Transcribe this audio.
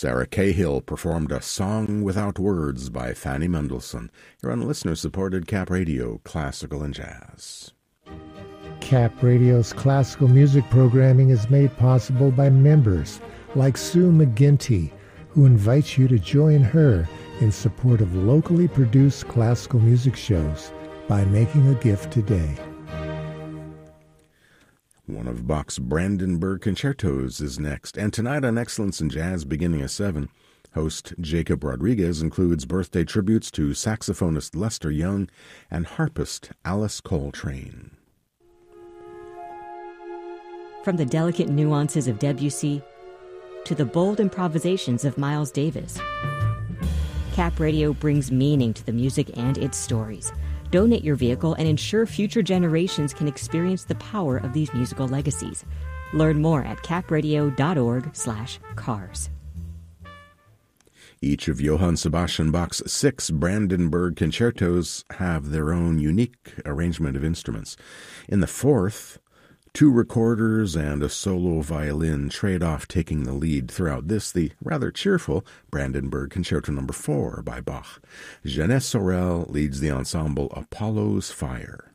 Sarah Cahill performed A Song Without Words by Fanny Mendelssohn. You're on listener-supported Cap Radio, Classical and Jazz. Cap Radio's classical music programming is made possible by members like Sue McGinty, who invites you to join her in support of locally produced classical music shows by making a gift today. One of Bach's Brandenburg concertos is next, and tonight on Excellence in Jazz beginning at 7, host Jacob Rodriguez includes birthday tributes to saxophonist Lester Young and harpist Alice Coltrane. From the delicate nuances of Debussy to the bold improvisations of Miles Davis, Cap Radio brings meaning to the music and its stories. Donate your vehicle and ensure future generations can experience the power of these musical legacies. Learn more at capradio.org/cars. Each of Johann Sebastian Bach's 6 Brandenburg concertos have their own unique arrangement of instruments. In the 4th, 2 recorders and a solo violin trade off taking the lead. Throughout this, the rather cheerful Brandenburg Concerto No. 4 by Bach. Jeunesse Sorel leads the ensemble Apollo's Fire.